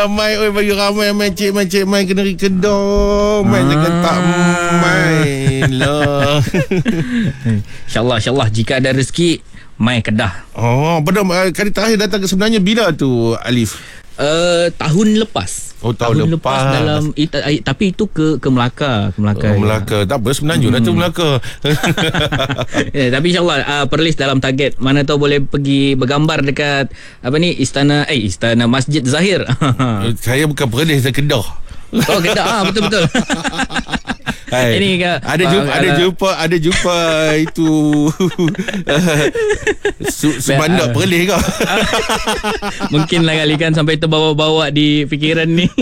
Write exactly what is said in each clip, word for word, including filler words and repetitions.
Ramai oi bagi ramai main cik main cik main kena Kedah. Main jangan tak main lah. InsyaAllah InsyaAllah jika ada rezeki main Kedah. Oh, pada kali terakhir datang ke sebenarnya bila tu Alif? Uh, tahun lepas. Oh, tahun, tahun lepas. lepas dalam ita, tapi itu ke ke Melaka, ke Melaka. Oh, Melaka. Ya. Tak apa sebenarnya hmm. dah tu Melaka. Yeah, tapi insya-Allah uh, Perlis dalam target. Mana tahu boleh pergi bergambar dekat apa ni istana eh istana Masjid Zahir. Saya bukan Perlis, saya Kedah. Oh, Kedah. Ah, betul betul. Hai. Ini ke, ada jumpa uh, ada jumpa ada jumpa itu Sebandak Perlis kau. Mungkin lah kali kan sampai terbawa-bawa di fikiran ni.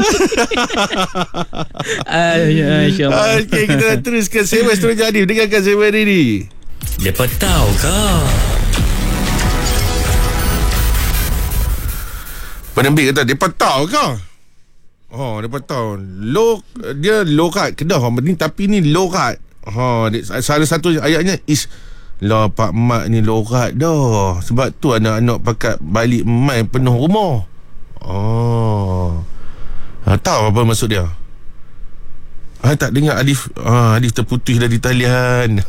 InsyaAllah. Okey, kita nak teruskan segmen seterusnya. Adif, dengarkan segmen ini. Depa tahu kau. Penembik kata depa tahu kau. Oh, dia tahu. Low, dia low cut Kedah ni, tapi ni low cut. Ha, salah satu ayatnya is lah Pak Mat ni low cut dah. Sebab tu anak-anak pakat balik main penuh rumah. Oh. Ha, tahu apa maksud dia? Ah, tak dengar Alif. Ah, Alif terputus dari talian.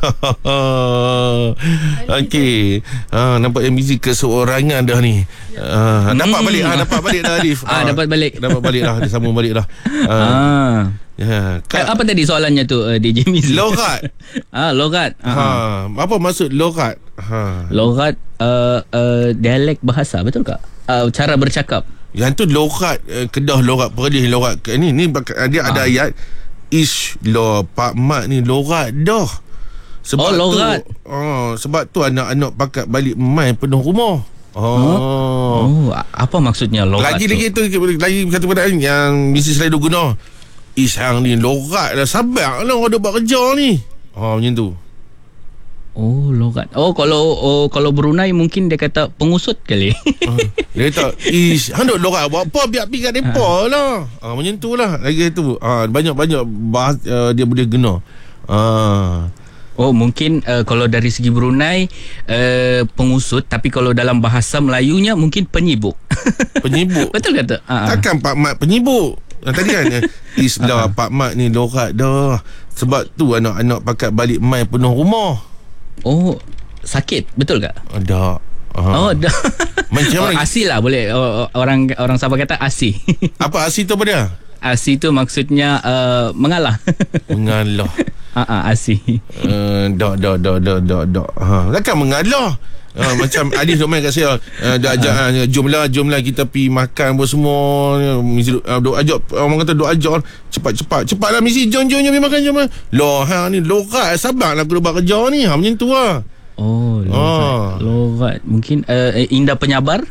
Okey. Ah, nampak yang busy keseorangan dah ni. Ah, dapat balik ah, dapat balik dah Alif. Ah, ah dapat balik. Dapat balik dah, dia sambung balik dah. Ah. ah. Ya, Kak, apa tadi soalannya tu uh, D J Mizi? Logat. ah, logat. Ha, apa maksud logat? Ha. Logat uh, uh, dialek bahasa, betul tak? Uh, cara bercakap. Yang tu logat uh, Kedah, logat Perlis, logat ni ni dia ada ah. ayat ish lo Pak Mat ni lorat dah. Sebab oh, lorat. tu oh, sebab tu anak-anak pakat balik main penuh rumah. Oh. Oh, apa maksudnya lorat? Lagi-lagi tu lagi satu perkataan yang mesti selalu guna. Ish hang ni lorat dah, sabar lah ada buat kerja ni. Oh, macam tu. Oh, logat. Oh, kalau oh, kalau Brunei mungkin dia kata pengusut kali. uh, dia kata, ish, hang duk logat buat apa, biar pergi kat depa lah. Ah, macam tu lah. Lagi tu. Ah, banyak-banyak bahas uh, dia boleh guna. Ah. Oh, mungkin uh, kalau dari segi Brunei uh, pengusut, tapi kalau dalam bahasa Melayunya mungkin penyibuk. Penyibuk. Betul kata? Uh-huh. Takkan Pak Mat penyibuk. Yang tadi kan ish lah uh-huh. Pak Mat ni logat dah. Sebab tu anak-anak pakat balik main penuh rumah. Oh, sakit, betul tak? Ada. Oh, dah. Macam mana? Oh, asi lah boleh. Oh, orang orang Sabah kata asi. Apa asi tu apa dia? Asi tu maksudnya uh, mengalah. Mengalah. Ah, uh, uh, asi. Uh, dak dak dak dak dak dak. Ha, takkan mengalah. Ha, macam Adif duk main kat saya. Uh, dah ajak uh, jomlah jomlah kita pergi makan apa semua. Mesti uh, duk ajak, orang kata duk ajak cepat-cepat. Cepatlah mesti jom jom jom pergi makan jom. Loh, ha ni lorat, sabarlah aku dah buat kerja ni. Ha, macam tu lah. Oh, lorat. Oh. Lorat. Mungkin uh, Indah penyabar.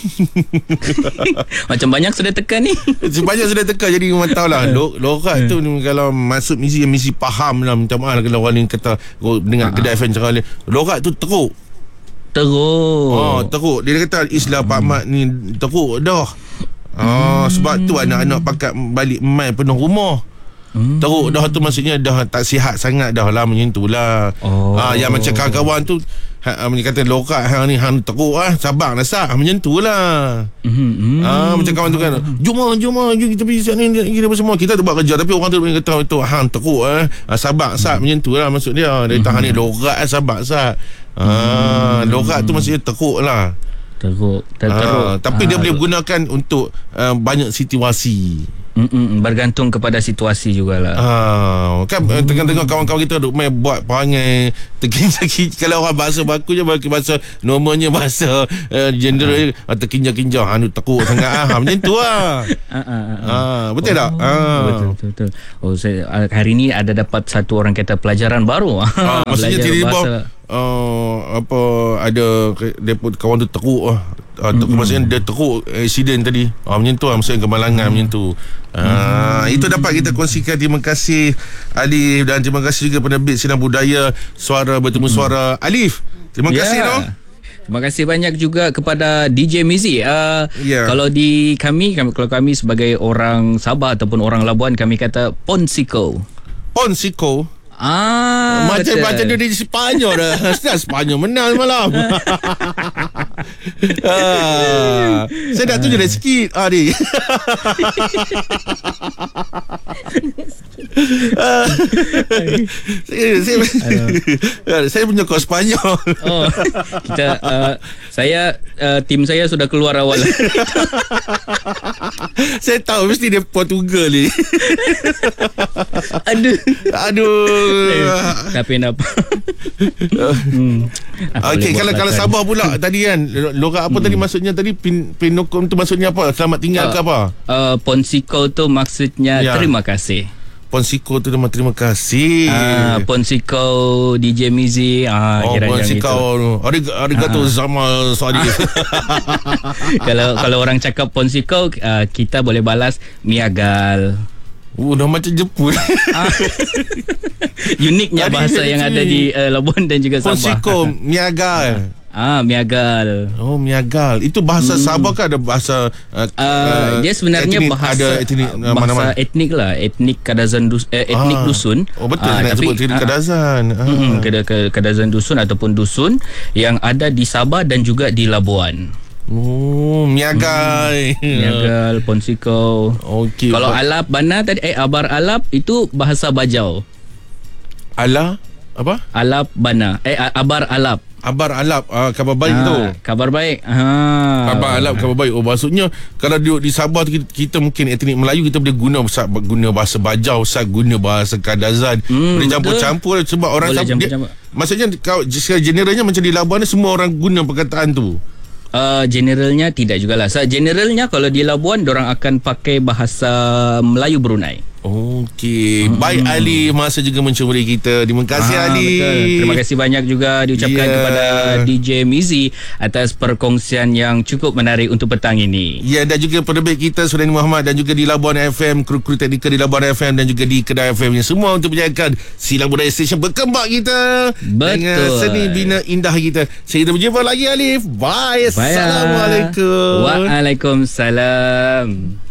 Macam banyak sudah tekan ni. Banyak sudah tekan. Jadi memang tahu lah lorat tu kalau masuk mesti mesti faham lah. Minta maaf kalau orang ni kata dengar Kedai F M cakap lorat tu teruk. Teruk. Oh, teruk. Dia kata Islam Pak Mat ni teruk dah. Oh, hmm. Sebab tu anak-anak pakat balik main penuh rumah. Hmm. Teruk dah tu maksudnya dah tak sihat sangat dah lah, macam tu lah. Oh. Ha, yang macam kawan-kawan tu ha, dia kata lokat hang ni hang teruk ah, sabar lah sah, macam tu lah. Hmm. Ha, macam kawan tu kan, jom ah, jom ah, jom kita pergi sini kita semua kita tu buat kerja tapi orang tu kata tu hang teruk ah, sabar sah, hmm. macam tu lah maksud dia. Dia kata hang ni lokat sabar sah. Ha, hmm. lokat tu maksudnya teruk lah. Teruk, teruk. Ha, tapi ha, dia boleh gunakan untuk uh, banyak situasi. Mm-mm, bergantung kepada situasi jugalah. Ah, kan hmm. tengah-tengah kawan-kawan kita duk main buat perangai terkinja-kinja. Kalau orang bahasa baku je bahasa normalnya bahasa uh, gender uh. terkinja-kinja anu teruk sangat ah macam tu ah. Ah, ah, ah. ah betul oh, tak? Ah. Betul betul betul. Oh saya hari ni ada dapat satu orang kata pelajaran baru. Ah, maksudnya tiba-tiba Uh, apa ada depa kawan tu teruk ah uh, teruk, mm-hmm. maksudnya dia teruk accident tadi uh, macam tu lah, maksudnya kemalangan mm-hmm. macam tu uh, mm-hmm. itu dapat kita kongsikan. Terima kasih Alif dan terima kasih juga penerbit Sinar Budaya Suara Bertemu mm-hmm. Suara. Alif, terima yeah. kasih no. Terima kasih banyak juga kepada D J Mizi. Uh, yeah. Kalau di kami, kami kalau kami sebagai orang Sabah ataupun orang Labuan kami kata Ponsiko. Ponsiko. Ah, macam macam dia di Sepanyol dah. Sepanyol menang malam. ah, saya nak tunjuk dah sikit. Ah, ni. ah, saya, saya, saya punya kau Sepanyol. Oh, kita uh, saya uh, tim saya sudah keluar awal. Saya tahu mesti dia Portugal ni. Aduh. Aduh. Tapi apa? hmm. Okey, kalau kalau Sabah pula tadi kan, logat apa hmm. tadi maksudnya tadi pin, Pinokom tu maksudnya apa? Selamat tinggal uh, ke apa? Uh, Ponsiko tu maksudnya ya. Terima kasih. Ponsiko tu nama terima kasih. Ah, Ponsiko D J Mizi. Ah, oh, Ponsiko. Arigato, arigato ah. Zamal sorry. kalau kalau orang cakap Ponsiko, uh, kita boleh balas miagal. Oh, dah macam Jepun. Ah. Uniknya bahasa yang ada di uh, Labuan dan juga Sabah. Ponsiko, miagal. Ah, miagal. Oh, miagal. Itu bahasa hmm. Sabah ke ada bahasa uh, uh, dia sebenarnya etnik, bahasa ada etnik, uh, bahasa mana-mana. etnik lah, etnik Kadazan dus, eh, etnik ah. dusun. Oh, betul ah, nak tapi, sebut etnik ah, Kadazan. Ah. Mm, Kadazan dusun ataupun dusun yang ada di Sabah dan juga di Labuan. Oh, miagal. Hmm. Miagal, Ponsiko. Okey. Kalau alap bana tadi eh abar alap itu bahasa Bajau. Ala apa? Alap bana. Eh abar alap. Abar alap, uh, kabar baik ha, tu. Kabar baik. Ha. Kabar alap, kabar baik. Oh, maksudnya kalau duduk di Sabah tu, kita, kita mungkin etnik Melayu kita boleh guna guna bahasa Bajau, guna bahasa Kadazan. Hmm, boleh campur-campur sebab orang boleh Sabah dia, maksudnya kau generalnya macam di Labuan ni semua orang guna perkataan tu. Uh, generalnya tidak jugalah. So, generalnya kalau di Labuan diorang akan pakai bahasa Melayu Brunei. Okey, hmm. baik Ali, masa juga mencumuri kita. Terima kasih ah, Ali. Betul. Terima kasih banyak juga diucapkan yeah. kepada D J Mizi atas perkongsian yang cukup menarik untuk petang ini. Ya, yeah, dan juga penerbit kita Sudaini Muhammad dan juga di Labuan F M, kru-kru teknikal di Labuan F M dan juga di Kedah F M ni semua untuk menjayakan Silang Budaya Station berkembang kita. Betul. Dengan seni bina indah kita. Kita berjumpa lagi Alif. Bye. Bye. Assalamualaikum. Waalaikumsalam.